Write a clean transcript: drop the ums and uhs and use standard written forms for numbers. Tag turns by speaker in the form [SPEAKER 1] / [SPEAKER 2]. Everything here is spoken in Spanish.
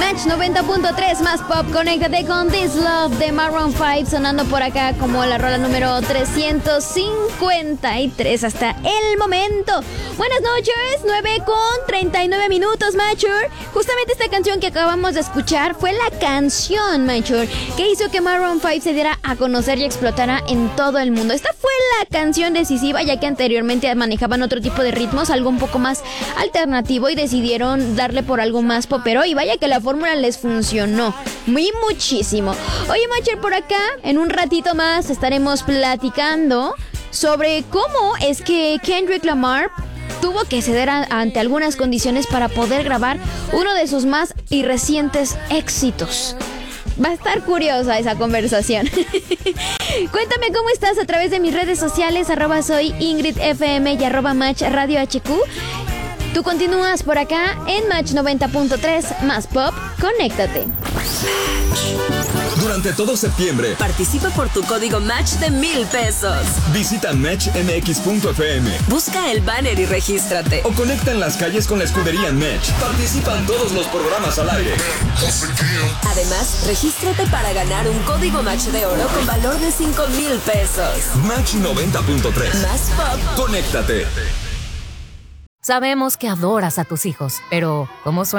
[SPEAKER 1] Match 90.3 más pop. Conéctate con This Love de Maroon 5 sonando por acá como la rola número 353 hasta el momento. Buenas noches, 9:39 Matcher. Justamente esta canción que acabamos de escuchar fue la canción, Matcher, que hizo que Maroon 5 se diera a conocer y explotara en todo el mundo. Esta fue la canción decisiva, ya que anteriormente manejaban otro tipo de ritmos, algo un poco más alternativo, y decidieron darle por algo más popero, y vaya que la fórmula les funcionó muchísimo. Oye, Matcher, por acá en un ratito más estaremos platicando sobre cómo es que Kendrick Lamar tuvo que ceder ante algunas condiciones para poder grabar uno de sus más y recientes éxitos. Va a estar curiosa esa conversación. Cuéntame cómo estás a través de mis redes sociales, @soy Ingrid FM y @Match Radio HQ. Tú continúas por acá en Match 90.3 más pop. Conéctate.
[SPEAKER 2] Durante todo septiembre,
[SPEAKER 3] participa por tu código Match de $1,000.
[SPEAKER 2] Visita matchmx.fm.
[SPEAKER 3] Busca el banner y regístrate.
[SPEAKER 2] O conecta en las calles con la escudería Match. Participan todos los programas al aire.
[SPEAKER 3] Además, regístrate para ganar un código Match de oro con valor de $5,000.
[SPEAKER 2] Match 90.3
[SPEAKER 3] más pop.
[SPEAKER 2] Conéctate.
[SPEAKER 4] Sabemos que adoras a tus hijos, pero ¿cómo suena?